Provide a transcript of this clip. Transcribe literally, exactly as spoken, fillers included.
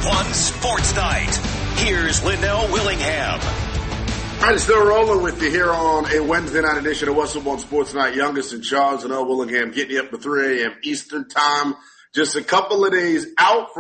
One Sports Night. Here's Linnell Willingham. All right, still rolling with you here on a Wednesday night edition of What's Up on Sports Night. Youngest and Charles and Linnell Willingham getting you up to three a.m. Eastern time. Just a couple of days out from